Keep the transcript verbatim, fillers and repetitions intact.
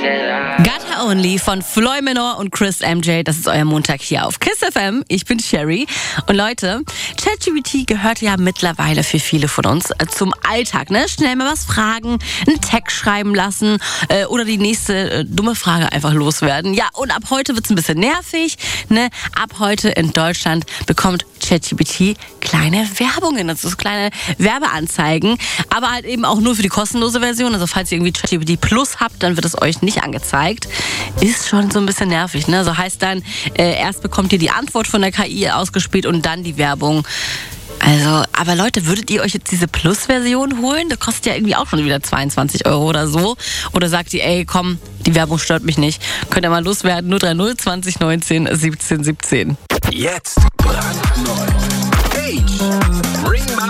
Gutter Only von Floyd Minor und Chris M J. Das ist euer Montag hier auf Kiss F M. Ich bin Sherry. Und Leute, ChatGPT gehört ja mittlerweile für viele von uns zum Alltag. Ne? Schnell mal was fragen, einen Text schreiben lassen äh, oder die nächste äh, dumme Frage einfach loswerden. Ja, und ab heute wird es ein bisschen nervig. Ne? Ab heute in Deutschland bekommt ChatGPT kleine Werbungen, also so kleine Werbeanzeigen, aber halt eben auch nur für die kostenlose Version. Also falls ihr irgendwie ChatGPT Plus habt, dann wird es euch nicht angezeigt. Ist schon so ein bisschen nervig, ne? So heißt dann, äh, erst bekommt ihr die Antwort von der K I ausgespielt und dann die Werbung. Also, aber Leute, würdet ihr euch jetzt diese Plus-Version holen? Das kostet ja irgendwie auch schon wieder zweiundzwanzig Euro oder so. Oder sagt ihr, ey, komm, die Werbung stört mich nicht. Könnt ihr mal loswerden, null drei null zwanzig neunzehn siebzehn siebzehn. Jetzt brandneu. Age. Bring my